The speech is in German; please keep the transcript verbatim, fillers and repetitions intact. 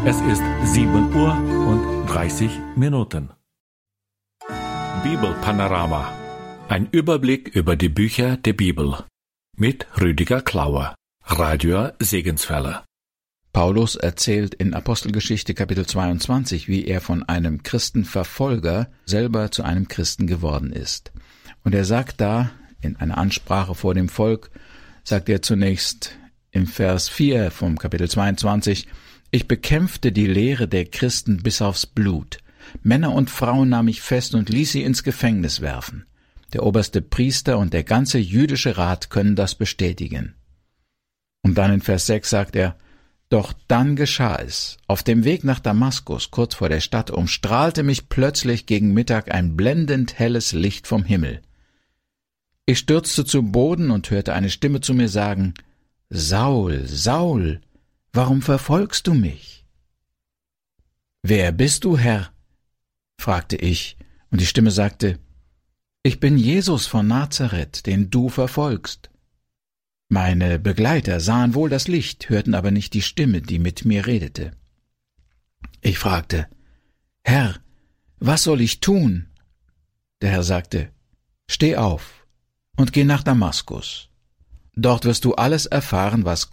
Es ist sieben Uhr und dreißig Minuten. Bibelpanorama. Ein Überblick über die Bücher der Bibel. Mit Rüdiger Klauer, Radio Segenswelle. Paulus erzählt in Apostelgeschichte Kapitel zweiundzwanzig, wie er von einem Christenverfolger selber zu einem Christen geworden ist. Und er sagt da, in einer Ansprache vor dem Volk, sagt er zunächst im Vers vier vom Kapitel zweiundzwanzig, »Ich bekämpfte die Lehre der Christen bis aufs Blut. Männer und Frauen nahm ich fest und ließ sie ins Gefängnis werfen. Der oberste Priester und der ganze jüdische Rat können das bestätigen.« Und dann in Vers sechs sagt er, »Doch dann geschah es. Auf dem Weg nach Damaskus, kurz vor der Stadt, umstrahlte mich plötzlich gegen Mittag ein blendend helles Licht vom Himmel. Ich stürzte zu Boden und hörte eine Stimme zu mir sagen, »Saul, Saul, warum verfolgst du mich?« »Wer bist du, Herr?« fragte ich, und die Stimme sagte, »Ich bin Jesus von Nazareth, den du verfolgst.« Meine Begleiter sahen wohl das Licht, hörten aber nicht die Stimme, die mit mir redete. Ich fragte, »Herr, was soll ich tun?« Der Herr sagte, »Steh auf und geh nach Damaskus. Dort wirst du alles erfahren, was